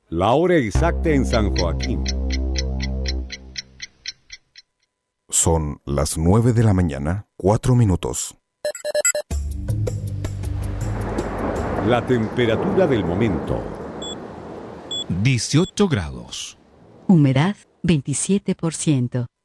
La hora exacta en San Joaquín. Son las 9 de la mañana, 4 minutos. La temperatura del momento. 18 grados. Humedad 27%.